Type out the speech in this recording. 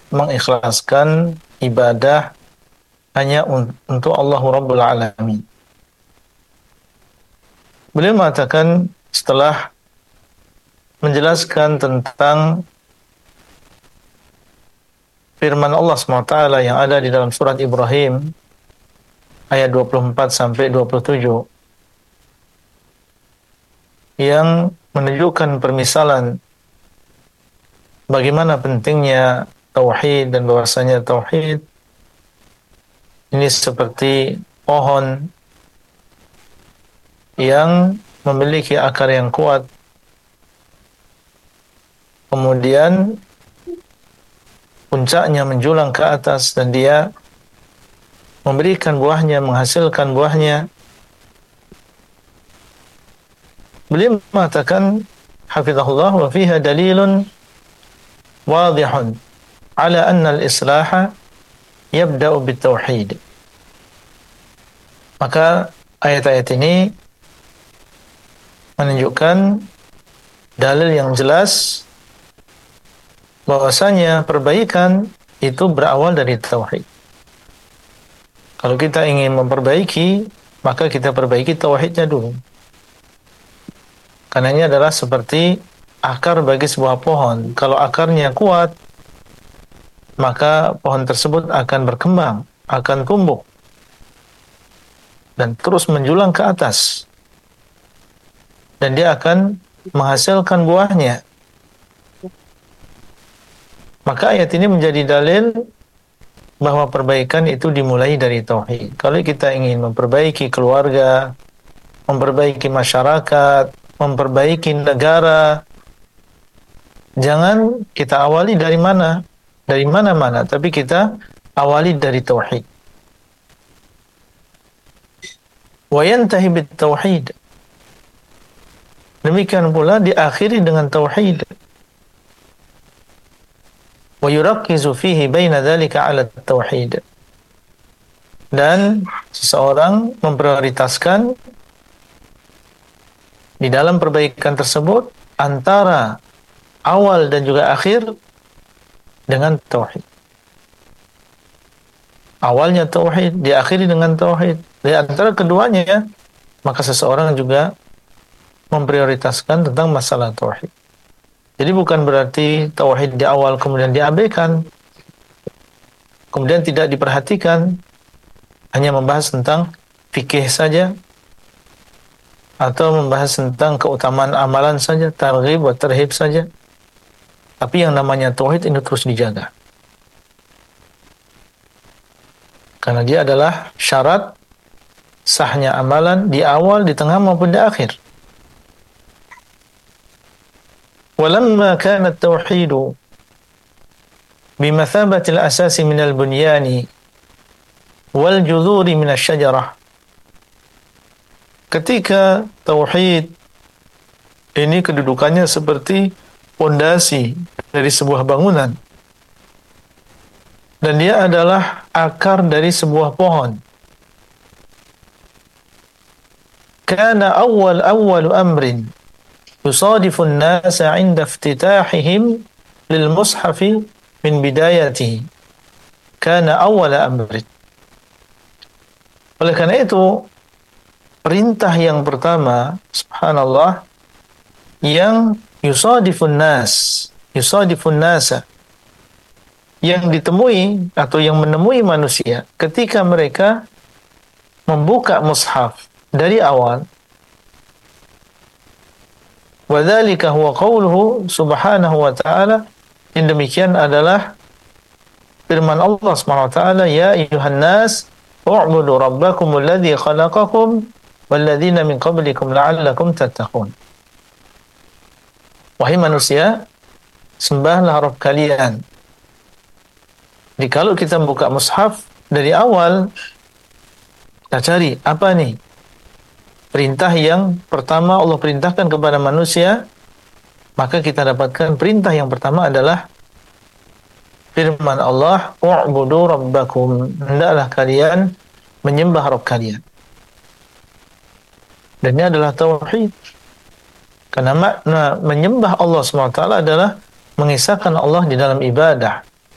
mengikhlaskan ibadah hanya untuk Allah Rabbul Alamin. Beliau mengatakan setelah menjelaskan tentang firman Allah SWT yang ada di dalam surat Ibrahim ayat 24 sampai 27 yang menunjukkan permisalan bagaimana pentingnya tauhid dan bahwasanya tauhid ini seperti pohon yang memiliki akar yang kuat, kemudian puncaknya menjulang ke atas dan dia memberikan buahnya, menghasilkan buahnya. Beliau mengatakan hafizahullah wa fiha dalilun wadihun ala anna al-islaha yabda'u bitauhid. Maka ayat-ayat ini menunjukkan dalil yang jelas bahwasanya perbaikan itu berawal dari tauhid. Kalau kita ingin memperbaiki, maka kita perbaiki tauhidnya dulu. Karena ini adalah seperti akar bagi sebuah pohon. Kalau akarnya kuat, maka pohon tersebut akan berkembang, akan tumbuh, dan terus menjulang ke atas. Dan dia akan menghasilkan buahnya. Maka ayat ini menjadi dalil bahwa perbaikan itu dimulai dari tauhid. Kalau kita ingin memperbaiki keluarga, memperbaiki masyarakat, memperbaiki negara, jangan kita awali dari mana-mana, tapi kita awali dari tauhid. Wa yantahi bit tauhid. Demikian pula diakhiri dengan tauhid. Wa yurakkizu fihi baina dzalika 'ala tauhid. Dan seseorang memprioritaskan di dalam perbaikan tersebut antara awal dan juga akhir dengan tauhid. Awalnya tauhid, diakhiri dengan tauhid. Di antara keduanya, maka seseorang juga memprioritaskan tentang masalah tauhid. Jadi bukan berarti tauhid di awal kemudian diabaikan, kemudian tidak diperhatikan, hanya membahas tentang fikih saja, atau membahas tentang keutamaan amalan saja, targhib wa tarhib saja. Tapi yang namanya tauhid ini terus dijaga. Karena dia adalah syarat sahnya amalan di awal, di tengah maupun di akhir. Walamma kana at-tauhid bimathabati al-asasi min al-bunyani wal judhuri min asy-syajarah. Ketika tauhid ini kedudukannya seperti pondasi dari sebuah bangunan, dan dia adalah akar dari sebuah pohon. Kana awwal amrin yusadifu an-nasa 'inda iftitahihim lil mushafi min bidayatihi. Kana awwal amrin. Oleh karena itu, perintah yang pertama, subhanallah, yang yusadifun nasa, yang ditemui atau yang menemui manusia ketika mereka membuka mushaf dari awal. Wa dzalika huwa qauluhu subhanahu wa ta'ala. Yang demikian adalah firman Allah Subhanahu wa ta'ala, ya ayyuhan nas u'budu rabbakumul ladzi khalaqakum walladzina min qablikum la'allakum tattaqun. Wahai manusia, sembahlah Rabb kalian. Jadi kalau kita membuka mushaf dari awal, kita cari apa nih perintah yang pertama Allah perintahkan kepada manusia, maka kita dapatkan perintah yang pertama adalah firman Allah, u'budu rabbakum, hendaklah kalian menyembah Rabb kalian. Dan ini adalah tauhid. Karena makna menyembah Allah SWT adalah mengisahkan Allah di dalam ibadah.